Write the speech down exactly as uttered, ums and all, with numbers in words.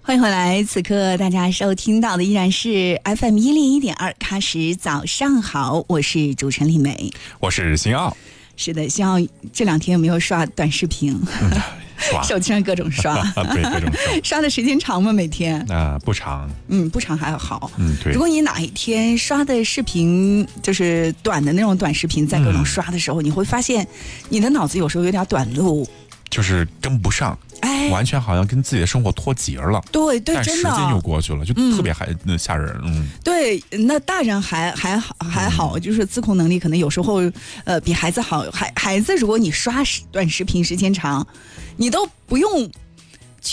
欢迎回来，此刻大家收听到的依然是 F M 一零一点二喀什早上好，我是主持人丽美， 我是新奥。 是的，新奥这两天有没有刷短视频？ 嗯、刷手机上各种刷， 对，各种刷。 刷的时间长吗？每天？ 啊、呃，不长。 嗯，不长还好。 嗯，对。 如果你哪一天刷的视频就是短的那种短视频，在各种刷的时候，嗯、你会发现你的脑子有时候有点短路， 就是跟不上。哎，完全好像跟自己的生活脱节了。 对对， 但时间又过去了，就特别还、嗯、吓人。嗯， 对，那大人还还好还好，嗯、就是自控能力可能有时候呃比孩子好。孩孩子，如果你刷短视频时间长，你都不用